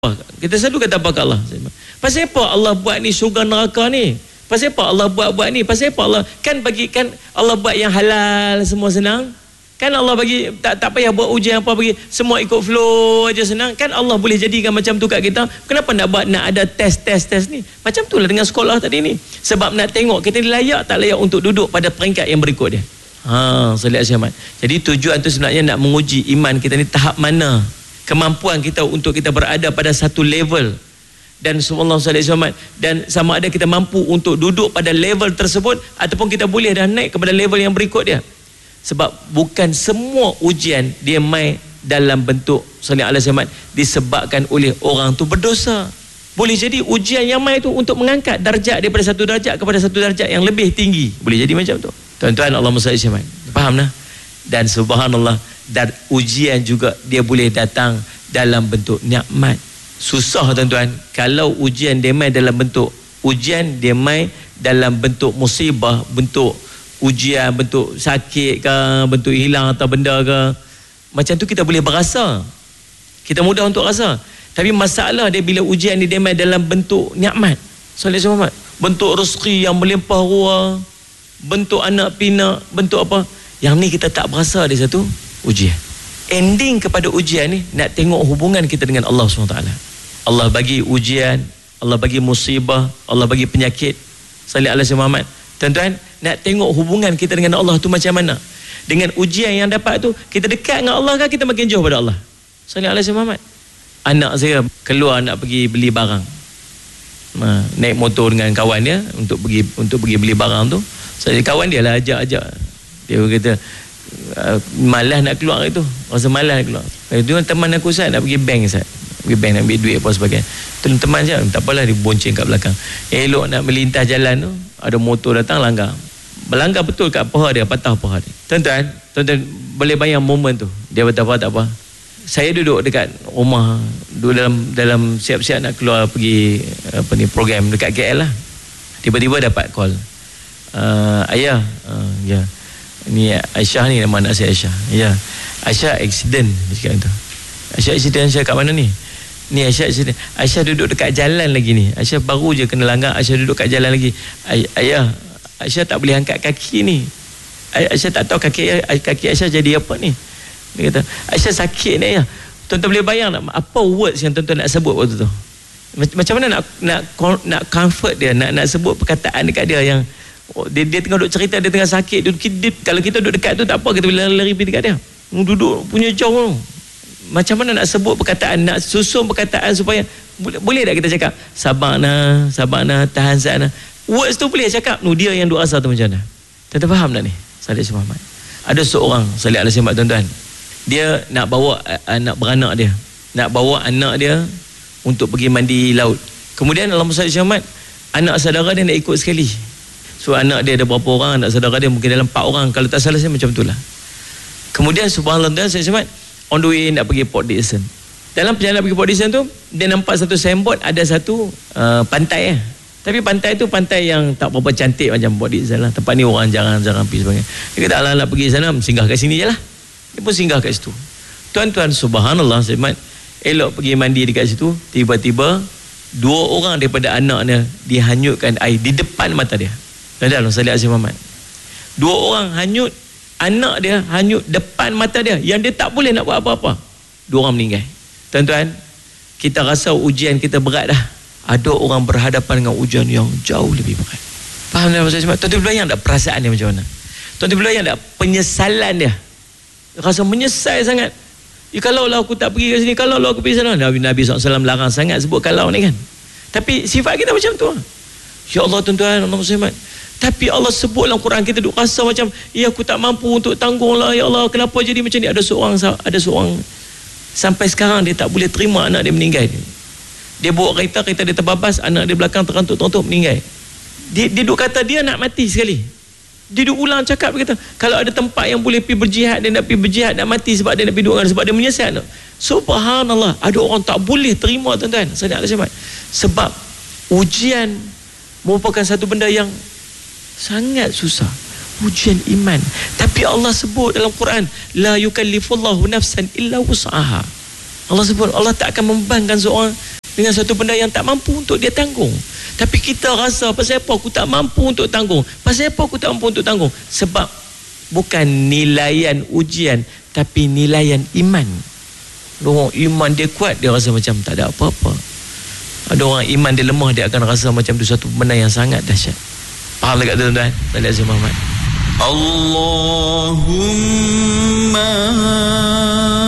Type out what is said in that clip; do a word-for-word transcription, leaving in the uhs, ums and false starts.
Kita selalu kata apa ke Allah? Pasal apa Allah buat ni syurga neraka ni? Pasal apa Allah buat-buat ni? Pasal apa Allah kan bagi kan Allah buat yang halal semua senang? Kan Allah bagi tak tak payah buat ujian apa bagi semua ikut flow aja senang. Kan Allah boleh jadikan macam tu kat kita. Kenapa nak buat nak ada test-test-test ni? Macam itulah dengan sekolah tadi ni. Sebab nak tengok kita layak tak layak untuk duduk pada peringkat yang berikut dia. Ha, Salih Ahmad. Jadi tujuan tu sebenarnya nak menguji iman kita ni tahap mana. Kemampuan kita untuk kita berada pada satu level dan subhanallah sallallahu alaihi wasallam dan sama ada kita mampu untuk duduk pada level tersebut ataupun kita boleh dah naik kepada level yang berikut dia. Sebab bukan semua ujian dia mai dalam bentuk sallallahu alaihi wasallam disebabkan oleh orang tu berdosa. Boleh jadi ujian yang mai tu untuk mengangkat darjat daripada satu darjat kepada satu darjat yang lebih tinggi. Boleh jadi macam tu. Tuan-tuan Allah sallallahu alaihi wasallam. Faham dah? Dan subhanallah dan ujian juga dia boleh datang dalam bentuk nikmat. Susah tuan-tuan kalau ujian dia mai dalam bentuk ujian dia mai dalam bentuk musibah, bentuk ujian, bentuk sakit ke, bentuk hilang atau benda ke. Macam tu kita boleh berasa. Kita mudah untuk rasa. Tapi masalah dia bila ujian ni dia mai dalam bentuk nikmat. Salih Muhammad, bentuk rezeki yang melimpah ruah, bentuk anak pinak, bentuk apa? Yang ni kita tak berasa dia satu ujian. Ending kepada ujian ni nak tengok hubungan kita dengan Allah subhanahu wa taala. Allah bagi ujian, Allah bagi musibah, Allah bagi penyakit. Salih alaihi Muhammad. Tuan-tuan, nak tengok hubungan kita dengan Allah tu macam mana? Dengan ujian yang dapat tu, kita dekat dengan Allah ke kita makin jauh pada Allah? Salih alaihi Muhammad. Anak saya keluar nak pergi beli barang. Ha, naik motor dengan kawan dia untuk pergi untuk pergi beli barang tu. Saya kawan dia lah ajak-ajak. Dia kata Uh, malas nak keluar itu, rasa malas nak keluar. Itu teman aku Ustaz nak pergi bank Ustaz, pergi bank nak ambil duit apa sebagainya. Teman-teman saya tak apalah dibonceng kat belakang. Elok nak melintas jalan tu, ada motor datang langgar. Melanggar betul kat paha dia, patah paha dia. Tuan-tuan, tuan-tuan boleh bayang momen tu. Dia kata apa tak apa. Saya duduk dekat rumah, duduk dalam dalam siap-siap nak keluar pergi apa ni program dekat K L lah. Tiba-tiba dapat call. Uh, ayah, uh, ya. Ni Aisyah ni nama anak saya Aisyah. Ya. Aisyah accident dia cakap tu. Aisyah accident Aisyah kat mana ni? Ni Aisyah accident. Aisyah duduk dekat jalan lagi ni. Aisyah baru je kena langgar, Aisyah duduk kat jalan lagi. Ay- ayah, Aisyah tak boleh angkat kaki ni. Ay- Aisyah tak tahu kaki kaki Aisyah jadi apa ni. Dia kata, Aisyah sakit ni ayah. Tuan-tuan boleh bayang tak apa words yang tuan-tuan nak sebut waktu tu? Macam mana nak nak nak comfort dia, nak nak sebut perkataan dekat dia yang Oh, dia, dia tengah duduk cerita, dia tengah sakit. Dia, dia, kalau kita duduk dekat tu tak apa, kita boleh lari pergi dekat dia. Duduk punya jauh. Macam mana nak sebut perkataan, nak susun perkataan supaya boleh, boleh tak kita cakap sabar nah, sabar nah, tahan sana. Words tu boleh cakap. No, dia yang duk rasa tu macam mana? Tuan-tuan faham tak ni? Salih Muhammad. Ada seorang Salih alaihi wasallam tuan-tuan. Dia nak bawa anak beranak dia, nak bawa anak dia untuk pergi mandi laut. Kemudian dalam Salih Muhammad, anak saudara dia nak ikut sekali. So anak dia ada berapa orang, anak saudara dia mungkin dalam empat orang. Kalau tak salah saya macam itulah. Kemudian subhanallah saya sebut on the way nak pergi Port Dickson. Dalam perjalanan pergi Port Dickson tu, dia nampak satu signboard ada satu uh, pantai eh. Tapi pantai tu pantai yang tak berapa cantik macam Port Dickson lah. Tempat ni orang jarang-jarang pergi sebagainya. Dia kata alah nak pergi sana, singgah kat sini je lah. Dia pun singgah kat situ. Tuan-tuan subhanallah saya sebut, elok pergi mandi dekat situ, tiba-tiba dua orang daripada anaknya dihanyutkan air di depan mata dia. Tuan-tuan, Salih Aziz Muhammad. Dua orang hanyut, anak dia hanyut depan mata dia, yang dia tak boleh nak buat apa-apa. Dua orang meninggal. Tuan-tuan, kita rasa ujian kita berat dah. Ada orang berhadapan dengan ujian yang jauh lebih berat. Faham tak Salih Muhammad? Tuan-tuan bayang tak perasaan dia macam mana? Tuan-tuan bayang tak penyesalan dia? Rasa menyesal sangat. Ya, kalau lah aku tak pergi ke sini, kalau lah aku pergi sana. Nabi Nabi sallallahu alaihi wasallam larang sangat sebut kalau ni kan. Tapi sifat kita macam tu. Ya Allah tuan-tuan, Allah Muhammad. Tapi Allah sebut dalam Quran, kita duk rasa macam ya aku tak mampu untuk tanggung lah ya Allah, kenapa jadi macam ni? Ada seorang ada seorang sampai sekarang dia tak boleh terima anak dia meninggal. Dia bawa kereta, kereta dia terbabas, anak dia belakang terantuk-terantuk meninggal. Dia, dia duk kata dia nak mati sekali. Dia duk ulang cakap kata kalau ada tempat yang boleh pergi berjihad, dia nak pergi berjihad, nak mati sebab dia nak pergi duduk, sebab dia menyesal. Subhanallah, ada orang tak boleh terima tuan-tuan. Sebab ujian merupakan satu benda yang sangat susah, ujian iman. Tapi Allah sebut dalam Quran, la yukallifullahu nafsan illa wus'aha. Allah sebut Allah tak akan membebankan seorang dengan satu benda yang tak mampu untuk dia tanggung. Tapi kita rasa, pasal apa aku tak mampu untuk tanggung? Pasal apa aku tak mampu untuk tanggung? Sebab bukan nilaian ujian, tapi nilaian iman. Orang iman dia kuat, dia rasa macam tak ada apa-apa. Ada orang iman dia lemah, dia akan rasa macam itu satu benda yang sangat dahsyat. Faham tak tuan-tuan? Salih Muhammad. Allahumma